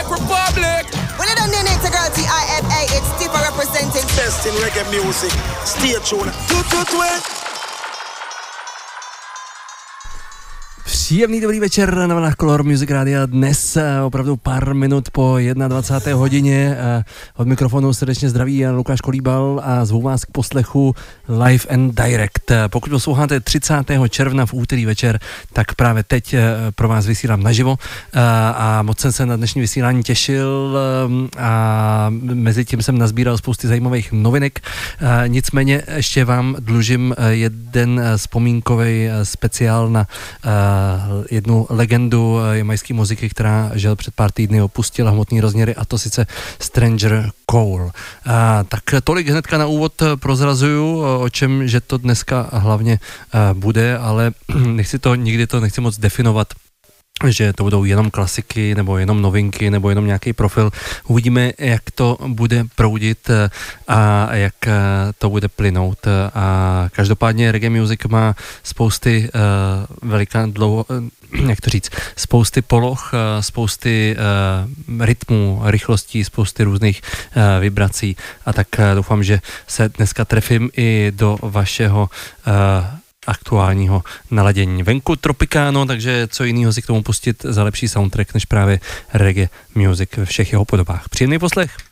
Czech Republic. When you done name it to girl TIFA, it's Stiffer representing. Best in reggae music. Stay tuned. 222. Příjemný dobrý večer na vlnách Color Music Rádia. Dnes opravdu pár minut po 21. hodině. Od mikrofonu srdečně zdraví Lukáš Kolíbal a zvu vás k poslechu Live and Direct. Pokud posloucháte 30. června v úterý večer, tak právě teď pro vás vysílám naživo a moc jsem se na dnešní vysílání těšil a mezi tím jsem nazbíral spousty zajímavých novinek. Nicméně ještě vám dlužím jeden vzpomínkový speciál na jednu legendu jamajské muziky, která žel před pár týdny opustila hmotný rozměry, a to sice Stranger Cole. Tak tolik hnedka na úvod prozrazuju, o čem že to dneska hlavně bude, ale nikdy to nechci moc definovat, že to budou jenom klasiky, nebo jenom novinky, nebo jenom nějaký profil. Uvidíme, jak to bude proudit a jak to bude plynout. A každopádně reggae music má spousty spousty poloh, spousty rytmů, rychlostí, spousty různých vibrací. A tak doufám, že se dneska trefím i do vašeho aktuálního naladění. Venku Tropicano, takže co jiného si k tomu pustit za lepší soundtrack než právě reggae music ve všech jeho podobách. Příjemný poslech.